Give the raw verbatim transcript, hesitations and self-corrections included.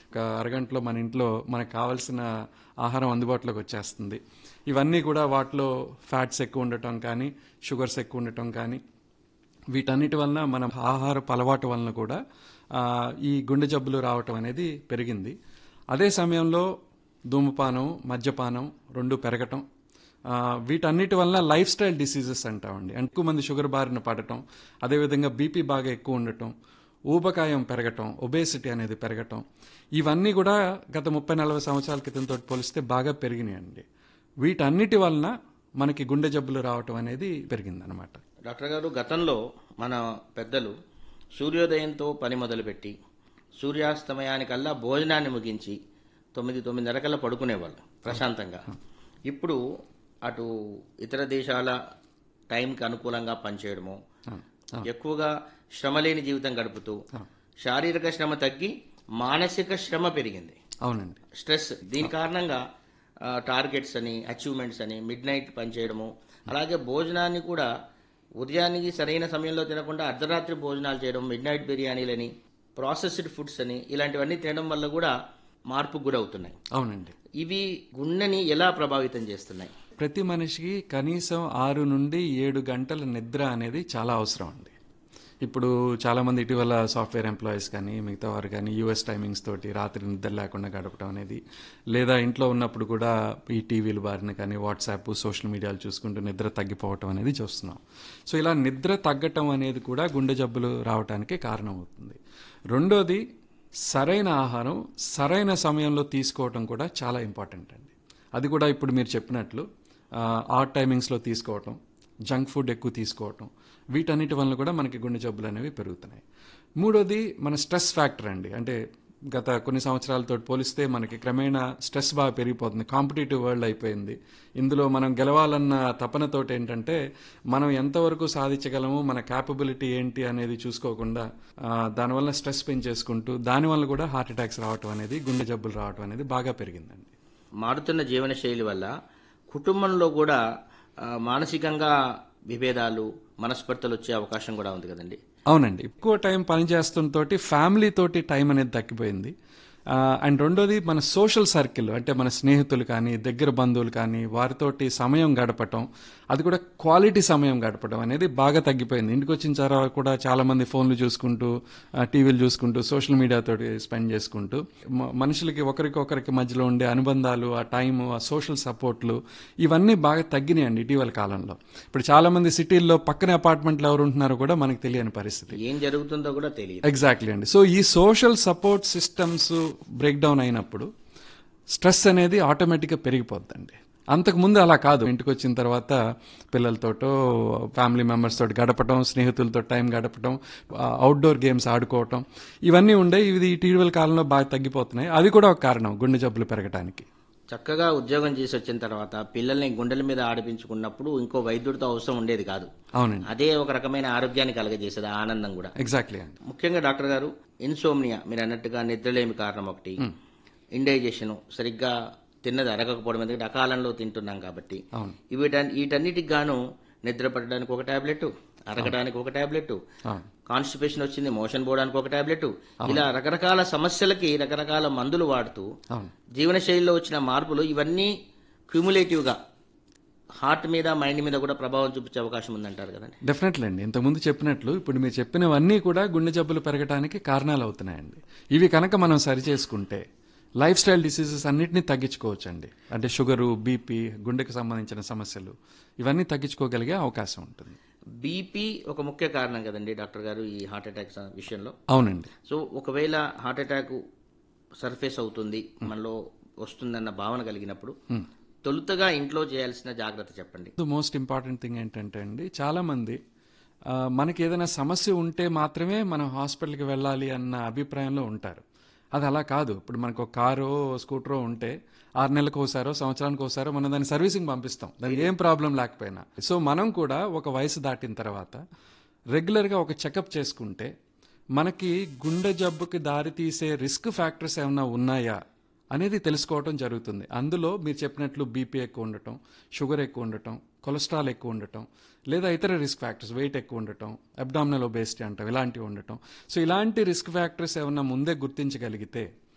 ఒక అరగంటలో మన ఇంట్లో మనకు కావాల్సిన ఆహారం అందుబాటులోకి వచ్చేస్తుంది. ఇవన్నీ కూడా వాటిలో ఫ్యాట్స్ ఎక్కువ ఉండటం కానీ, షుగర్స్ ఎక్కువ ఉండటం కానీ, వీటన్నిటి వలన మన ఆహారపు అలవాటు వలన కూడా ఆ, ఈ గుండె జబ్బులు రావటం అనేది పెరిగింది. అదే సమయంలో ధూమపానం, మద్యపానం రెండు పెరగటం, ఆ, వీటన్నిటి వలన లైఫ్ స్టైల్ డిసీజెస్ అంటామండి. అంటే ఎక్కువ మంది షుగర్ బారిన పడటం, అదేవిధంగా బీపీ బాగా ఎక్కువ ఉండటం, ఊబకాయం పెరగటం, ఒబేసిటీ అనేది పెరగటం, ఇవన్నీ కూడా గత ముప్పై నలభై సంవత్సరాల క్రితంతో పోలిస్తే బాగా పెరిగినాయండి. వీటన్నిటి వలన మనకి గుండె జబ్బులు రావటం అనేది పెరిగిందనమాట. డాక్టర్ గారు, గతంలో మన పెద్దలు సూర్యోదయంతో పని మొదలుపెట్టి సూర్యాస్తమయానికల్లా భోజనాన్ని ముగించి తొమ్మిది తొమ్మిదిన్నరకల్లా పడుకునేవాళ్ళు ప్రశాంతంగా. ఇప్పుడు అటు ఇతర దేశాల టైంకి అనుకూలంగా పనిచేయడము, ఎక్కువగా శ్రమ లేని జీవితం గడుపుతూ శారీరక శ్రమ తగ్గి మానసిక శ్రమ పెరిగింది. అవునండి. స్ట్రెస్. దీని కారణంగా టార్గెట్స్ అని, అచీవ్మెంట్స్ అని మిడ్ నైట్ పనిచేయడము, అలాగే భోజనాన్ని కూడా ఉదయానికి సరైన సమయంలో తినకుండా అర్ధరాత్రి భోజనాలు చేయడం, మిడ్ నైట్ బిర్యానీలని, ప్రాసెస్డ్ ఫుడ్స్ అని, ఇలాంటివన్నీ తినడం వల్ల కూడా మార్పుకు గురవుతున్నాయి. అవునండి. ఇవి గుండెని ఎలా ప్రభావితం చేస్తున్నాయి? ప్రతి మనిషికి కనీసం ఆరు నుండి ఏడు గంటల నిద్ర అనేది చాలా అవసరం అండి. ఇప్పుడు చాలామంది ఇటీవల సాఫ్ట్వేర్ ఎంప్లాయీస్ కానీ, మిగతా వారు కానీ యూఎస్ టైమింగ్స్ తోటి రాత్రి నిద్ర లేకుండా గడపడం అనేది, లేదా ఇంట్లో ఉన్నప్పుడు కూడా ఈ టీవీలు బారిన కానీ వాట్సాప్, సోషల్ మీడియాలు చూసుకుంటూ నిద్ర తగ్గిపోవటం అనేది చూస్తున్నాం. సో ఇలా నిద్ర తగ్గటం అనేది కూడా గుండె జబ్బులు రావడానికి కారణం అవుతుంది. రెండోది, సరైన ఆహారం సరైన సమయంలో తీసుకోవటం కూడా చాలా ఇంపార్టెంట్ అండి. అది కూడా ఇప్పుడు మీరు చెప్పినట్లు ఆడ్ టైమింగ్స్లో తీసుకోవటం, జంక్ ఫుడ్ ఎక్కువ తీసుకోవటం, వీటన్నిటి వల్ల కూడా మనకి గుండె జబ్బులు అనేవి పెరుగుతున్నాయి. మూడోది మన స్ట్రెస్ ఫ్యాక్టర్ అండి. అంటే గత కొన్ని సంవత్సరాలతో పోలిస్తే మనకి క్రమేణా స్ట్రెస్ బాగా పెరిగిపోతుంది. కాంపిటేటివ్ వరల్డ్ అయిపోయింది. ఇందులో మనం గెలవాలన్న తపనతోటి ఏంటంటే మనం ఎంతవరకు సాధించగలము, మన క్యాపబిలిటీ ఏంటి అనేది చూసుకోకుండా దానివల్ల స్ట్రెస్ పెంచేసుకుంటూ దానివల్ల కూడా హార్ట్ అటాక్స్ రావటం అనేది, గుండె జబ్బులు రావటం అనేది బాగా పెరిగిందండి. మారుతున్న జీవన శైలి వల్ల కుటుంబంలో కూడా మానసికంగా విభేదాలు, మనస్పర్ధలు వచ్చే అవకాశం కూడా ఉంది కదండి. అవునండి. ఎక్కువ టైం పనిచేస్తున్నతోటి ఫ్యామిలీ తోటి టైం అనేది తగ్గిపోయింది. అండ్ రెండోది, మన సోషల్ సర్కిల్ అంటే మన స్నేహితులు కానీ, దగ్గర బంధువులు కానీ, వారితోటి సమయం గడపటం, అది కూడా క్వాలిటీ సమయం గడపడం అనేది బాగా తగ్గిపోయింది. ఇంటికి వచ్చిన తర్వాత కూడా చాలా మంది ఫోన్లు చూసుకుంటూ, టీవీలు చూసుకుంటూ, సోషల్ మీడియాతో స్పెండ్ చేసుకుంటూ మనుషులకి ఒకరికొకరికి మధ్యలో ఉండే అనుబంధాలు, ఆ టైము, ఆ సోషల్ సపోర్ట్లు, ఇవన్నీ బాగా తగ్గినాయండి ఇటీవల కాలంలో. ఇప్పుడు చాలా మంది సిటీల్లో పక్కనే అపార్ట్మెంట్లు ఎవరు ఉంటున్నారో కూడా మనకు తెలియని పరిస్థితి, ఏం జరుగుతుందో కూడా తెలియదు. ఎగ్జాక్ట్లీ అండి. సో ఈ social support systems break down అయినప్పుడు స్ట్రెస్ అనేది ఆటోమేటిక్గా పెరిగిపోద్దండి. అంతకుముందు అలా కాదు. ఇంటికి వచ్చిన తర్వాత పిల్లలతోటో, ఫ్యామిలీ మెంబర్స్ తోటి గడపటం, స్నేహితులతో టైం గడపటం, అవుట్డోర్ గేమ్స్ ఆడుకోవటం, ఇవన్నీ ఉండే. ఇవి ఇటీవల కాలంలో బాగా తగ్గిపోతున్నాయి. అది కూడా ఒక కారణం గుండె జబ్బులు పెరగడానికి. చక్కగా ఉద్యోగం చేసి వచ్చిన తర్వాత పిల్లల్ని గుండెల మీద ఆడిపించుకున్నప్పుడు ఇంకో వైద్యుడితో అవసరం ఉండేది కాదు. అవునండి. అదే ఒక రకమైన ఆరోగ్యాన్ని కలగజేసేది, ఆనందం కూడా. ఎగ్జాక్ట్లీ అండి. ముఖ్యంగా డాక్టర్ గారు, ఇన్సోమ్నియా మీరు అన్నట్టుగా నిద్రలేమి కారణం ఒకటి, ఇండైజెషన్, సరిగ్గా తిన్నది అరగకపోవడం, ఎందుకంటే అకాలంలో తింటున్నాం కాబట్టి. వీటన్ వీటన్నిటికి గాను నిద్ర పట్టడానికి ఒక టాబ్లెట్, అరగడానికి ఒక టాబ్లెట్, కాన్స్టిపేషన్ వచ్చింది మోషన్ పోవడానికి ఒక టాబ్లెట్, ఇలా రకరకాల సమస్యలకి రకరకాల మందులు వాడుతూ జీవనశైలిలో వచ్చిన మార్పులు ఇవన్నీ క్యూములేటివ్ గా హార్ట్ మీద, మైండ్ మీద కూడా ప్రభావం చూపించే అవకాశం ఉందంటారు కదండి. డెఫినెట్లీ అండి. ఇంతకుముందు చెప్పినట్లు ఇప్పుడు మీరు చెప్పినవన్నీ కూడా గుండె జబ్బులు పెరగడానికి కారణాలు అవుతున్నాయండి. ఇవి కనుక మనం సరి చేసుకుంటే లైఫ్ స్టైల్ డిసీజెస్ అన్నిటినీ తగ్గించుకోవచ్చండి. అంటే షుగరు, బీపీ, గుండెకి సంబంధించిన సమస్యలు, ఇవన్నీ తగ్గించుకోగలిగే అవకాశం ఉంటుంది. బీపీ ఒక ముఖ్య కారణం కదండి డాక్టర్ గారు ఈ హార్ట్ అటాక్ విషయంలో. అవునండి. సో ఒకవేళ హార్ట్ అటాక్ సర్ఫేస్ అవుతుంది, మనలో వస్తుందన్న భావన కలిగినప్పుడు తొలుతగా ఇంట్లో చేయాల్సిన జాగ్రత్త చెప్పండి. మోస్ట్ ఇంపార్టెంట్ థింగ్ ఏంటంటే అండి, చాలా మంది మనకి ఏదైనా సమస్య ఉంటే మాత్రమే మనం హాస్పిటల్కి వెళ్ళాలి అన్న అభిప్రాయంలో ఉంటారు. అది అలా కాదు. ఇప్పుడు మనకు ఒక కారో, స్కూటరో ఉంటే ఆరు నెలలకు ఒకసారో, సంవత్సరానికి ఒకసారో మనం దాన్ని సర్వీసింగ్ పంపిస్తాం, దానికి ఏం ప్రాబ్లం లేకపోయినా. సో మనం కూడా ఒక వయసు దాటిన తర్వాత రెగ్యులర్గా ఒక చెకప్ చేసుకుంటే మనకి గుండె జబ్బుకి దారితీసే రిస్క్ ఫ్యాక్టర్స్ ఏమైనా ఉన్నాయా అనేది తెలుసుకోవటం జరుగుతుంది. అందులో మీరు చెప్పినట్లు బీపీ ఎక్కువ ఉండటం, షుగర్ ఎక్కువ ఉండటం, కొలెస్ట్రాల్ ఎక్కువ ఉండటం, లేదా ఇతర రిస్క్ ఫ్యాక్టర్స్, వెయిట్ ఎక్కువ ఉండటం, అబ్డామినల్ ఒబేసిటీ అంటాం, ఇలాంటివి ఉండటం. సో ఇలాంటి రిస్క్ ఫ్యాక్టర్స్ ఏమన్నా ముందే గుర్తించగలిగితే